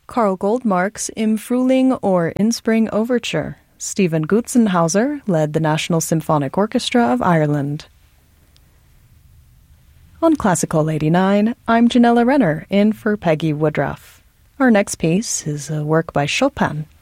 Karl Goldmark's Im Frühling or In Spring Overture. Stephen Gutzenhauser led the National Symphonic Orchestra of Ireland. On Classical 89, I'm Janella Renner, in for Peggy Woodruff. Our next piece is a work by Chopin,